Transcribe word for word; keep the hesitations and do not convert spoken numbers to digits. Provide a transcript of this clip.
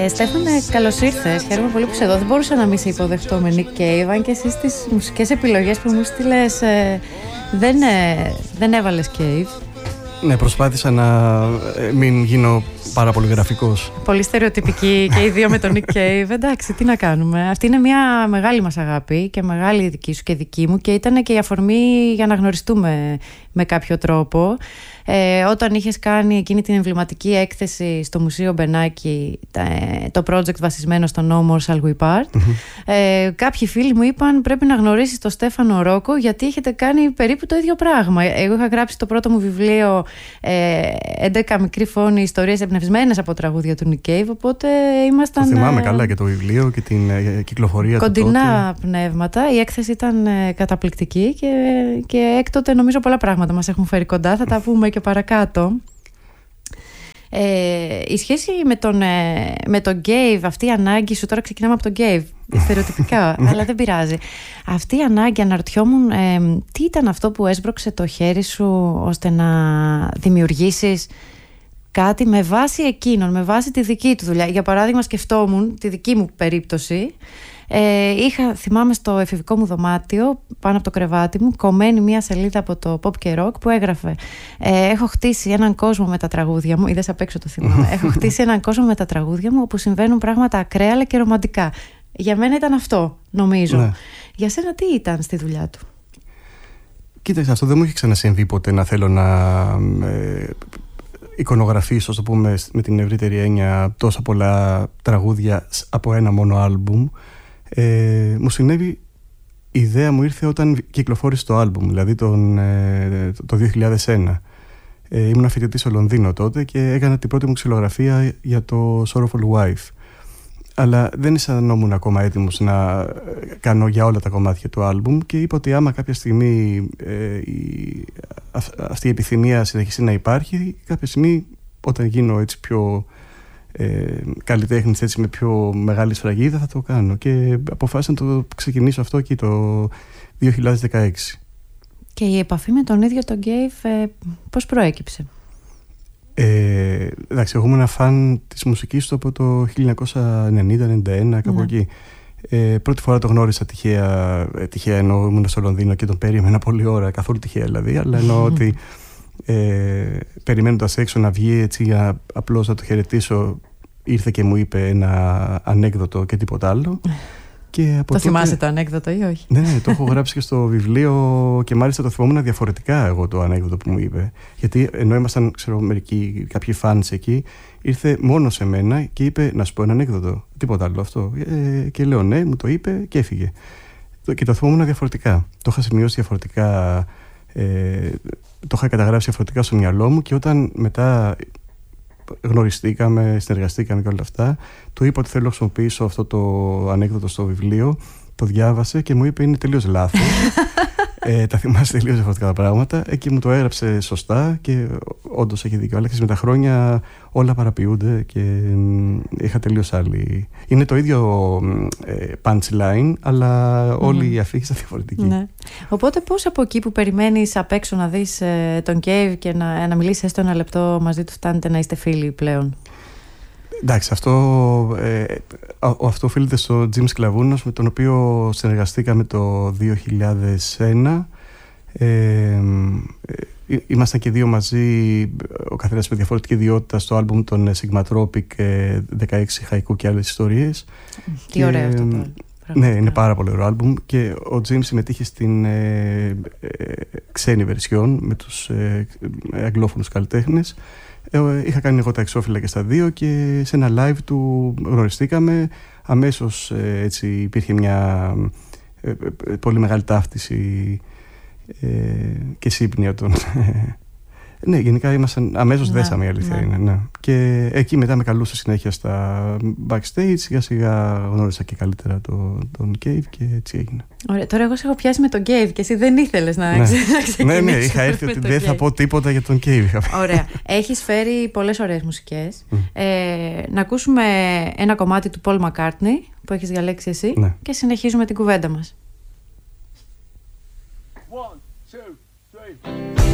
Ε, Στέφανε, καλώς ήρθες. Χαίρομαι πολύ που είσαι εδώ. Δεν μπορούσα να μην σε υποδεχτώ με Nick Cave, αν και εσύ στις μουσικές επιλογές που μου στείλες ε, δεν, ε, δεν έβαλες Cave. Ναι, προσπάθησα να μην γίνω πάρα πολύ γραφικός. Πολύ στερεοτυπική και οι δύο με τον Nick Cave. Εντάξει, τι να κάνουμε. Αυτή είναι μια μεγάλη μας αγάπη και μεγάλη δική σου και δική μου, και ήταν και η αφορμή για να γνωριστούμε με κάποιο τρόπο. Ε, όταν είχες κάνει εκείνη την εμβληματική έκθεση στο Μουσείο Μπενάκη, το project βασισμένο στο No More Shall We Part, mm-hmm. ε, κάποιοι φίλοι μου είπαν πρέπει να γνωρίσεις τον Στέφανο Ρόκο, γιατί έχετε κάνει περίπου το ίδιο πράγμα. Εγώ είχα γράψει το πρώτο μου βιβλίο ε, έντεκα μικροί φόνοι, ιστορίες εμπνευσμένες από τραγούδια του Nick Cave, οπότε ήμασταν... Το θυμάμαι ε, καλά και το βιβλίο και την ε, κυκλοφορία του τότε. Κοντινά πνεύματα. Η έκθεση ήταν ε, καταπληκτική και, και έκτοτε νομίζω πολλά πράγματα μας έχουν φέρει κοντά, θα τα πούμε και παρακάτω. Ε, η σχέση με τον, ε, με τον Cave, αυτή η ανάγκη σου, τώρα ξεκινάμε από τον Cave στερεοτυπικά, αλλά δεν πειράζει. Αυτή η ανάγκη, αναρωτιόμουν ε, τι ήταν αυτό που έσπρωξε το χέρι σου ώστε να δημιουργήσεις κάτι με βάση εκείνον, με βάση τη δική του δουλειά. Για παράδειγμα, σκεφτόμουν τη δική μου περίπτωση. Ε, είχα, θυμάμαι, στο εφηβικό μου δωμάτιο, πάνω από το κρεβάτι μου, κομμένη μία σελίδα από το Pop και Rock που έγραφε ε, έχω χτίσει έναν κόσμο με τα τραγούδια μου. Είδες απ' έξω το θυμάμαι. Έχω χτίσει έναν κόσμο με τα τραγούδια μου όπου συμβαίνουν πράγματα ακραία αλλά και ρομαντικά. Για μένα ήταν αυτό, νομίζω. Ναι. Για σένα τι ήταν στη δουλειά του? Κοίταξε, αυτό δεν μου έχει ξανασυμβεί ποτέ, να θέλω να ε, εικονογραφήσω, ας το πούμε, με την ευρύτερη έννοια, τόσα πολλά τραγούδια από ένα μόνο άλμπουμ. Ε, μου συνέβη, η ιδέα μου ήρθε όταν κυκλοφόρησε το άλμπουμ, δηλαδή τον, ε, το δύο χιλιάδες ένα. Ε, ήμουν φοιτητής στο Λονδίνο τότε και έκανα την πρώτη μου ξυλογραφία για το Sorrowful Wife. Αλλά δεν αισθανόμουν ακόμα έτοιμος να κάνω για όλα τα κομμάτια του άλμπουμ και είπα ότι άμα κάποια στιγμή ε, η, α, αυτή η επιθυμία συνεχίσει να υπάρχει, κάποια στιγμή όταν γίνω έτσι πιο ε, καλλιτέχνης, έτσι με πιο μεγάλη σφραγίδα, θα το κάνω. Και αποφάσισα να το ξεκινήσω αυτό εκεί το δύο χιλιάδες δεκαέξι. Και η επαφή με τον ίδιο τον Cave ε, πώς προέκυψε? Ε, εντάξει, εγώ ήμουν φαν της μουσικής του από το χίλια εννιακόσια ενενήντα ενενήντα ένα, κάπου ναι. εκεί. Ε, πρώτη φορά το γνώρισα τυχαία, ε, τυχαία εννοώ, ήμουν στο Λονδίνο και τον περίμενα πολλή ώρα, καθόλου τυχαία δηλαδή, αλλά εννοώ ότι ε, περιμένοντας έξω να βγει έτσι για απλώς να το χαιρετήσω, ήρθε και μου είπε ένα ανέκδοτο και τίποτα άλλο. Και από το τότε... θυμάσαι το ανέκδοτο ή όχι? Ναι, ναι, το έχω γράψει και στο βιβλίο και μάλιστα το θυμόμουν διαφορετικά εγώ το ανέκδοτο που μου είπε. Γιατί ενώ ήμασταν, ξέρω, μερικοί, κάποιοι φανς εκεί, ήρθε μόνο σε μένα και είπε να σου πω ένα ανέκδοτο. Τίποτα άλλο αυτό. Ε, και λέω ναι, μου το είπε και έφυγε. Και το θυμόμουν διαφορετικά. Το είχα σημειώσει διαφορετικά, ε, το είχα καταγράψει διαφορετικά στο μυαλό μου και όταν μετά γνωριστήκαμε, συνεργαστήκαμε και όλα αυτά, του είπα ότι θέλω να χρησιμοποιήσω αυτό το ανέκδοτο στο βιβλίο. Το διάβασε και μου είπε είναι τελείως λάθος. ε, τα θυμάσαι τελείως διαφορετικά τα πράγματα. Εκεί μου το έγραψε σωστά και όντως έχει δίκιο. Αλλά και με τα χρόνια όλα παραποιούνται και μ, είχα τελείως άλλη. Είναι το ίδιο ε, punchline, αλλά mm-hmm. όλη η αφήγηση είναι διαφορετική. Ναι. Οπότε πώς από εκεί που περιμένεις απ' έξω να δεις ε, τον Cave και να, να μιλήσεις έστω ένα λεπτό μαζί του, φτάνετε να είστε φίλοι πλέον? Εντάξει, αυτό, ε, αυτό οφείλεται στο Τζιμ Σκλαβούνος, με τον οποίο συνεργαστήκαμε το δύο χιλιάδες ένα. Ε, ε, ήμασταν και δύο μαζί, ο καθένας με διαφορετική ιδιότητα, στο άλμπουμ των Sigmatropic, ε, δεκαέξι Χαϊκού και άλλες ιστορίες. Τι ωραίο αυτό το. Ναι, είναι πάρα πολύ ωραίο άλμπουμ και ο Τζιμ συμμετείχε στην ε, ε, ξένη βερσιόν με τους ε, αγγλόφωνους καλλιτέχνες. Είχα κάνει εγώ τα εξώφυλλα και στα δύο και σε ένα live του γνωριστήκαμε. Αμέσως έτσι υπήρχε μια ε, ε, πολύ μεγάλη ταύτιση ε, και σύμπνοια των... Ναι, γενικά ήμασταν, αμέσως ναι, δέσαμε, η αλήθεια ναι. είναι. Ναι. Και εκεί μετά με καλούσε συνέχεια στα backstage, σιγά σιγά γνώρισα και καλύτερα το, τον Cave και έτσι έγινε. Ωραία, τώρα εγώ σε έχω πιάσει με τον Cave και εσύ δεν ήθελες να, ναι. ξεκινήσεις. Ναι, ναι, είχα έρθει ότι δεν Cave. Θα πω τίποτα για τον Cave. Ωραία, έχεις φέρει πολλές ωραίες μουσικές. Mm. Ε, να ακούσουμε ένα κομμάτι του Paul McCartney που έχεις διαλέξει εσύ ναι. και συνεχίζουμε την κουβέντα μας. One, two, three.